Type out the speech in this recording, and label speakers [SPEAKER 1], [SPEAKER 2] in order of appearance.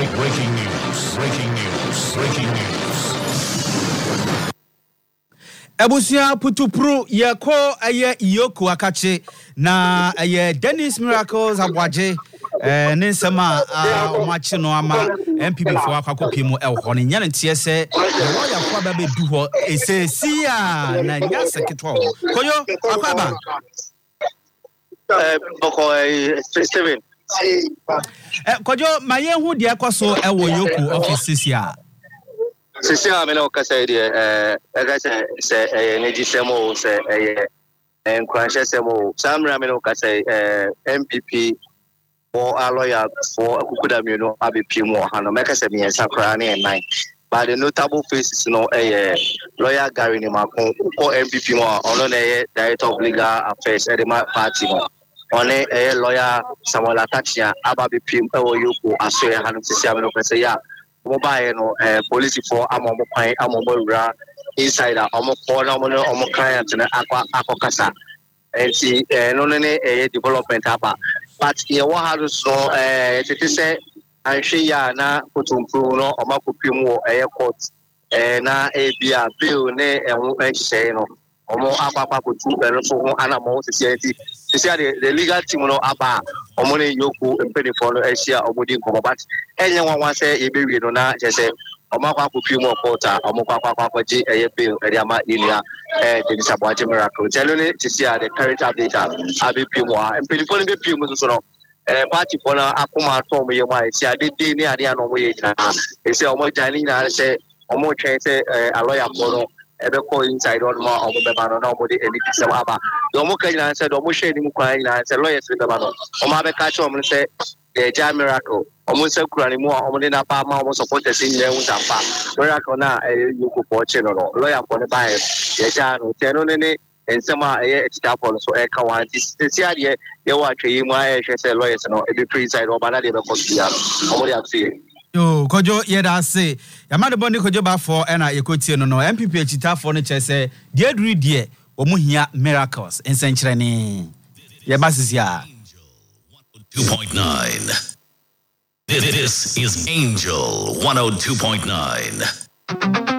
[SPEAKER 1] Breaking news.
[SPEAKER 2] Ebusia putupru yeko aye iyoko akache na aye Dennis Miracles abwaje ne nsema omachi no ama MPP fo akwakopi mu elho ne nya ntie se lawyer fo aba be du ho esesi a na nya seketwa ho koyo akwaba
[SPEAKER 3] Steven
[SPEAKER 2] kojo maye hu de ekoso ewo yoku office a
[SPEAKER 3] sisi a me no kasa de se negisemo se enkransesemo samra me no kasa MPP for a lawyer for akukudamie no abepi mu ha no mekasa me sakra na nine but the notable faces no lawyer Gary Nimakon for MPP mo ono na director of legal affairs edema party no one lawyer Samuel Atachia ababepi yoko aso ya hanu sisi a me no kasa ya mobile no police for amomo kwan amomo wura insider omo for na omo client na akokasa enti no ne development aba but ye wa hadu so tete say anhwe ya na potumpru no omakopi mu court na bia bill ne enwo ehye no omo akwa potu bere so ho anamo society the legal team no aba omo ne yoku empedi for no ehye omodi nkomo but enye nwa say ye bewie no na je omakwa kopi mu court omakwa ji bill ama ilia the Sabaji Miracle telling to the current update abepi mu empedi for be pi mu so no party for na akoma to mo ye wa si ade ni ade no mo ye ka e say omo jani na say omo twen say a lawyer for no ebe ko inside on mo omo be ba no na omo de any se aba do mo ka na say do mo share ni mu kwan na say lawyers be ba no omo be ka che omo say the Miracle omo say kura ni mu omo de na pa ma omo supporters ni le unta pa Miracle na you ko po che no lawyer for ne ba ye ja no te no ne ensema ekitafo so eka wanti sisiade ye wa tweye mu ahwese lawyers no e be preside obana de be kosia omori afie
[SPEAKER 2] yo kojo ye da se yamade boni kojo ba for na yekotie no MPP ekitafo no chese de aduri de omuhia Miracles ensenkyere ne ye basisia
[SPEAKER 1] 2.9. This is Angel 102.9.